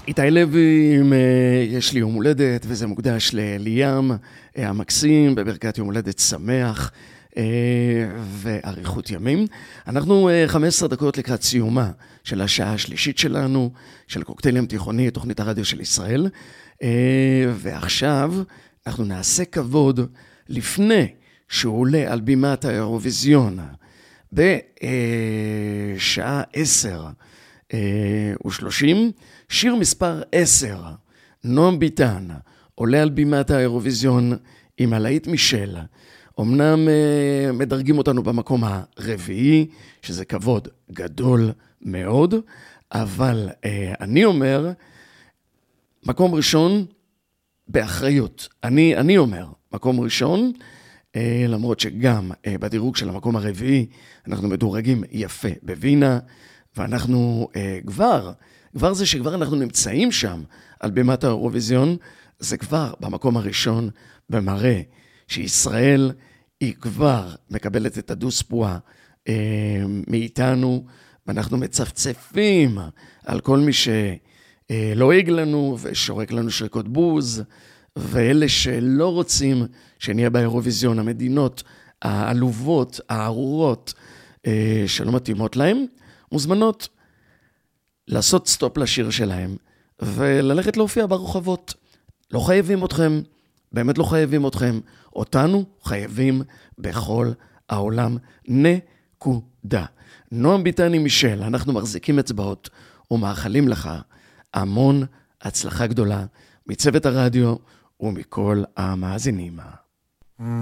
איתי לוי, יש לי יום הולדת, וזה מוקדש לליאם המקסים, בברכת יום הולדת שמח ואריכות ימים. אנחנו 15 דקות לקראת סיומה של השעה השלישית שלנו, של קוקטייל תיכוני, תוכנית הרדיו של ישראל. ועכשיו אנחנו נעשה כבוד לפני שהוא עולה על בימת האירוויזיון בשעה 10:30, שיר מספר 10, נועם ביטן, עולה על בימת האירוויזיון עם הלהיט מישל. אמנם מדרגים אותנו במקום הרביעי, שזה כבוד גדול מאוד, אבל אני אומר, מקום ראשון באחריות. אני אומר, מקום ראשון, למרות שגם בדירוג של המקום הרביעי, אנחנו מדורגים יפה בווינה, ואנחנו כבר זה שכבר אנחנו נמצאים שם על בימת האירוויזיון, זה כבר במקום הראשון במראה שישראל היא כבר מקבלת את הדוספואה מאיתנו, ואנחנו מצפצפים על כל מי שלועג לנו ושורק לנו שריקות בוז, ואלה שלא רוצים שנהיה באירוויזיון, המדינות העלובות, הארורות שלא מתאימות להם, מוזמנות לעשות סטופ לשיר שלהם, וללכת להופיע ברחובות. לא חייבים אתכם, באמת לא חייבים אתכם, אותנו חייבים בכל העולם, נקודה. נועם ביטני מישל, אנחנו מחזיקים אצבעות ומאחלים לך המון הצלחה גדולה מצוות הרדיו ומכל המאזינים.